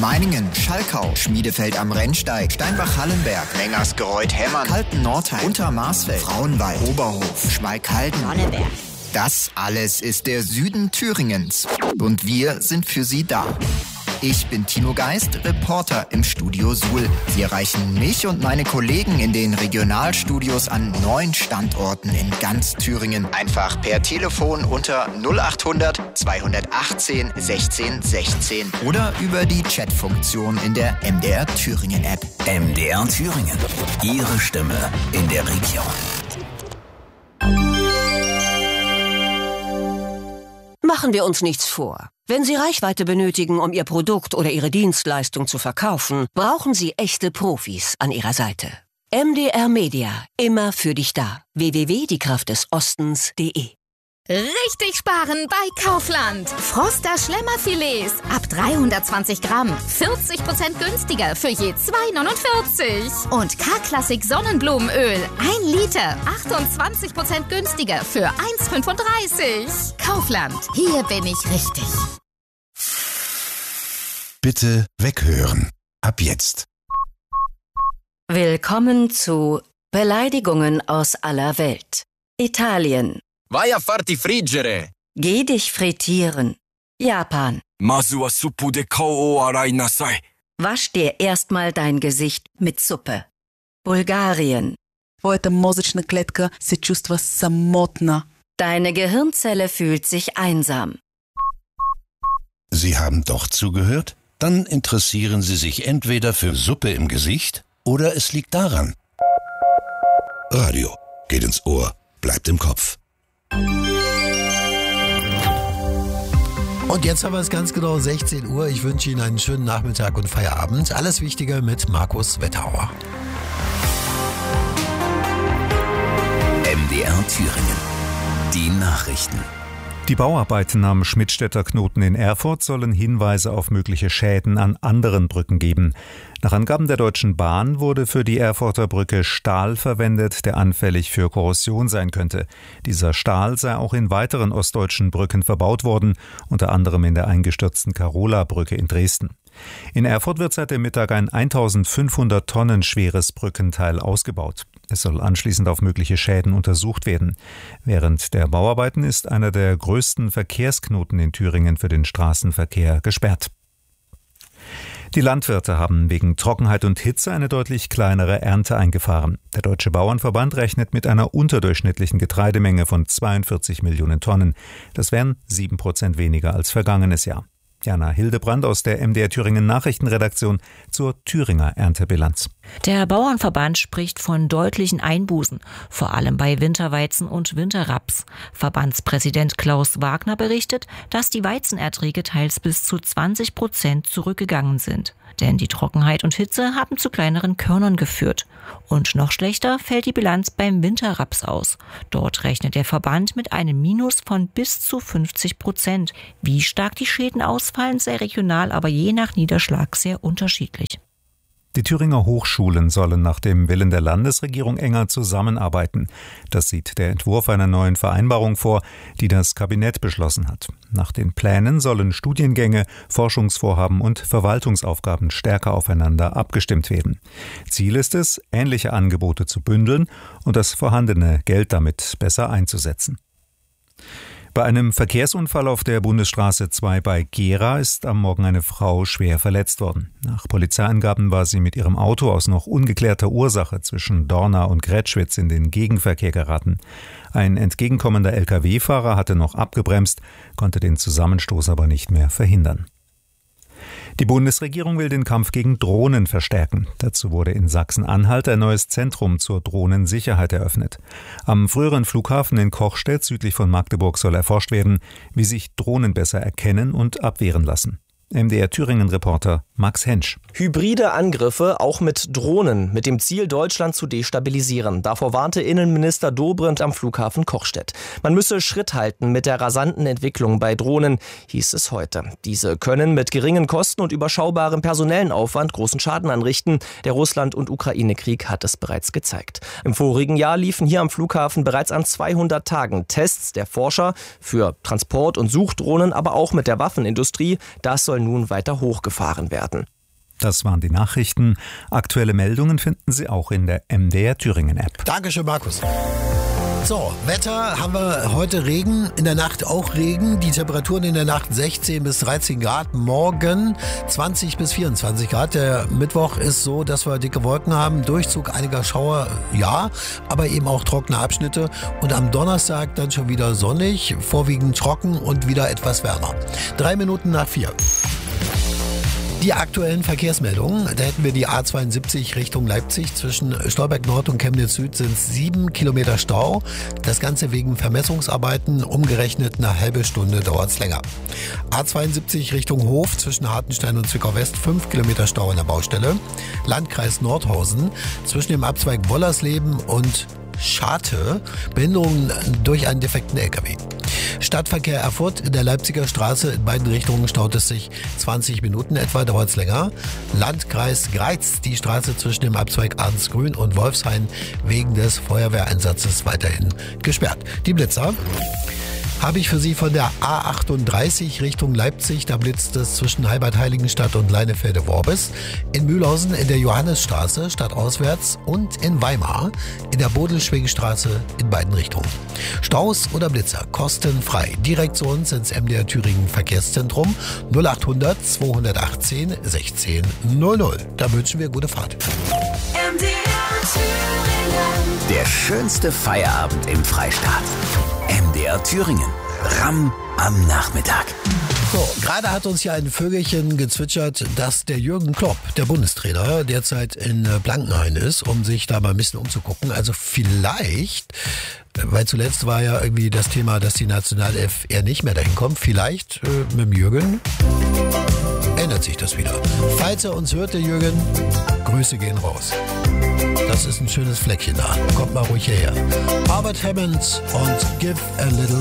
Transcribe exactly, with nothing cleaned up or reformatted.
Meiningen, Schalkau, Schmiedefeld am Rennsteig, Steinbach-Hallenberg, Mengersgereuth-Hemmern, Kalten-Nordheim, Untermarsfeld, Frauenwald, Oberhof, Schmalkalden, Sonneberg. Das alles ist der Süden Thüringens. Und wir sind für Sie da. Ich bin Timo Geist, Reporter im Studio Suhl. Sie erreichen mich und meine Kollegen in den Regionalstudios an neun Standorten in ganz Thüringen. Einfach per Telefon unter null achthundert zweihundertachtzehn sechzehn sechzehn oder über die Chatfunktion in der M D R Thüringen App. M D R Thüringen. Ihre Stimme in der Region. Machen wir uns nichts vor. Wenn Sie Reichweite benötigen, um Ihr Produkt oder Ihre Dienstleistung zu verkaufen, brauchen Sie echte Profis an Ihrer Seite. M D R Media, immer für dich da. w w w punkt die kraft des ostens punkt de. Richtig sparen bei Kaufland. Froster Schlemmerfilets ab dreihundertzwanzig Gramm. vierzig Prozent günstiger für je zwei neunundvierzig. Und K-Klassik Sonnenblumenöl. ein Liter. achtundzwanzig Prozent günstiger für eins fünfunddreißig. Kaufland. Hier bin ich richtig. Bitte weghören. Ab jetzt. Willkommen zu Beleidigungen aus aller Welt. Italien. Vai a farti friggere. Geh dich frittieren. Japan. Masu wa suppu de kao o arai nasai. Wasch dir erstmal dein Gesicht mit Suppe. Bulgarien. Твоята мозъчна клетка се чувства самотна. Deine Gehirnzelle fühlt sich einsam. Sie haben doch zugehört? Dann interessieren Sie sich entweder für Suppe im Gesicht oder es liegt daran. Radio geht ins Ohr, bleibt im Kopf. Und jetzt haben wir es ganz genau sechzehn Uhr. Ich wünsche Ihnen einen schönen Nachmittag und Feierabend. Alles Wichtige mit Markus Wetterauer. M D R Thüringen. Die Nachrichten. Die Bauarbeiten am Schmidtstädter Knoten in Erfurt sollen Hinweise auf mögliche Schäden an anderen Brücken geben. Nach Angaben der Deutschen Bahn wurde für die Erfurter Brücke Stahl verwendet, der anfällig für Korrosion sein könnte. Dieser Stahl sei auch in weiteren ostdeutschen Brücken verbaut worden, unter anderem in der eingestürzten Karola-Brücke in Dresden. In Erfurt wird seit dem Mittag ein eintausendfünfhundert Tonnen schweres Brückenteil ausgebaut. Es soll anschließend auf mögliche Schäden untersucht werden. Während der Bauarbeiten ist einer der größten Verkehrsknoten in Thüringen für den Straßenverkehr gesperrt. Die Landwirte haben wegen Trockenheit und Hitze eine deutlich kleinere Ernte eingefahren. Der Deutsche Bauernverband rechnet mit einer unterdurchschnittlichen Getreidemenge von zweiundvierzig Millionen Tonnen. Das wären sieben Prozent weniger als vergangenes Jahr. Jana Hildebrand aus der M D R Thüringen Nachrichtenredaktion zur Thüringer Erntebilanz. Der Bauernverband spricht von deutlichen Einbußen, vor allem bei Winterweizen und Winterraps. Verbandspräsident Klaus Wagner berichtet, dass die Weizenerträge teils bis zu zwanzig Prozent zurückgegangen sind. Denn die Trockenheit und Hitze haben zu kleineren Körnern geführt. Und noch schlechter fällt die Bilanz beim Winterraps aus. Dort rechnet der Verband mit einem Minus von bis zu fünfzig Prozent. Wie stark die Schäden ausfallen, sei regional, aber je nach Niederschlag sehr unterschiedlich. Die Thüringer Hochschulen sollen nach dem Willen der Landesregierung enger zusammenarbeiten. Das sieht der Entwurf einer neuen Vereinbarung vor, die das Kabinett beschlossen hat. Nach den Plänen sollen Studiengänge, Forschungsvorhaben und Verwaltungsaufgaben stärker aufeinander abgestimmt werden. Ziel ist es, ähnliche Angebote zu bündeln und das vorhandene Geld damit besser einzusetzen. Bei einem Verkehrsunfall auf der Bundesstraße zwei bei Gera ist am Morgen eine Frau schwer verletzt worden. Nach Polizeiangaben war sie mit ihrem Auto aus noch ungeklärter Ursache zwischen Dorna und Grätschwitz in den Gegenverkehr geraten. Ein entgegenkommender L K W-Fahrer hatte noch abgebremst, konnte den Zusammenstoß aber nicht mehr verhindern. Die Bundesregierung will den Kampf gegen Drohnen verstärken. Dazu wurde in Sachsen-Anhalt ein neues Zentrum zur Drohnensicherheit eröffnet. Am früheren Flughafen in Kochstedt südlich von Magdeburg soll erforscht werden, wie sich Drohnen besser erkennen und abwehren lassen. M D R Thüringen-Reporter Max Hensch. Hybride Angriffe, auch mit Drohnen, mit dem Ziel, Deutschland zu destabilisieren. Davor warnte Innenminister Dobrindt am Flughafen Kochstedt. Man müsse Schritt halten mit der rasanten Entwicklung bei Drohnen, hieß es heute. Diese können mit geringen Kosten und überschaubarem personellen Aufwand großen Schaden anrichten. Der Russland- und Ukraine-Krieg hat es bereits gezeigt. Im vorigen Jahr liefen hier am Flughafen bereits an zweihundert Tagen Tests der Forscher für Transport- und Suchdrohnen, aber auch mit der Waffenindustrie. Das soll nun weiter hochgefahren werden. Das waren die Nachrichten. Aktuelle Meldungen finden Sie auch in der M D R Thüringen App. Dankeschön, Markus. So, Wetter haben wir heute Regen, in der Nacht auch Regen. Die Temperaturen in der Nacht sechzehn bis dreizehn Grad, morgen zwanzig bis vierundzwanzig Grad. Der Mittwoch ist so, dass wir dicke Wolken haben, Durchzug einiger Schauer, ja, aber eben auch trockene Abschnitte. Und am Donnerstag dann schon wieder sonnig, vorwiegend trocken und wieder etwas wärmer. Drei Minuten nach vier. Die aktuellen Verkehrsmeldungen, da hätten wir die A zweiundsiebzig Richtung Leipzig. Zwischen Stolberg Nord und Chemnitz Süd sind es sieben Kilometer Stau. Das Ganze wegen Vermessungsarbeiten, umgerechnet eine halbe Stunde dauert es länger. A zweiundsiebzig Richtung Hof zwischen Hartenstein und Zwickau West, fünf Kilometer Stau an der Baustelle. Landkreis Nordhausen zwischen dem Abzweig Wollersleben und Schate, Behinderungen durch einen defekten L K W. Stadtverkehr Erfurt in der Leipziger Straße, in beiden Richtungen staut es sich zwanzig Minuten etwa, dauert es länger. Landkreis Greiz, die Straße zwischen dem Abzweig Arnsgrün und Wolfshain wegen des Feuerwehreinsatzes weiterhin gesperrt. Die Blitzer habe ich für Sie von der A achtunddreißig Richtung Leipzig. Da blitzt es zwischen Heibad-Heiligenstadt und Leinefelde-Worbis. In Mühlhausen in der Johannesstraße stadtauswärts und in Weimar in der Bodelschwingstraße in beiden Richtungen. Staus oder Blitzer kostenfrei. Direkt zu uns ins M D R Thüringen Verkehrszentrum null achthundert zweihundertachtzehn sechzehn null null. Da wünschen wir gute Fahrt. M D R Thüringen. Der schönste Feierabend im Freistaat. M D R Thüringen. Ramm am Nachmittag. So, gerade hat uns ja ein Vögelchen gezwitschert, dass der Jürgen Klopp, der Bundestrainer, derzeit in Blankenhain ist, um sich da mal ein bisschen umzugucken. Also vielleicht, weil zuletzt war ja irgendwie das Thema, dass die Nationalelf eher nicht mehr dahin kommt, vielleicht äh, mit dem Jürgen ändert sich das wieder. Falls er uns hört, der Jürgen, Grüße gehen raus. Das ist ein schönes Fleckchen da. Kommt mal ruhig hierher. Albert Hammond und Give a Little